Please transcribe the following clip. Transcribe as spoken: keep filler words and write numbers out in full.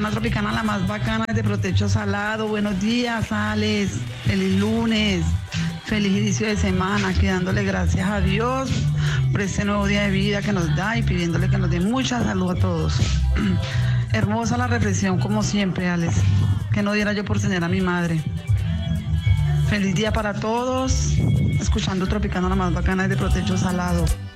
Tropicana, la más bacana de Protecho Salado. Buenos días, Alex. Feliz lunes. Feliz inicio de semana. Aquí dándole gracias a Dios por este nuevo día de vida que nos da y pidiéndole que nos dé mucha salud a todos. Hermosa la reflexión, como siempre, Alex. Que no diera yo por tener a mi madre. Feliz día para todos. Escuchando Tropicana, la más bacana de Protecho Salado.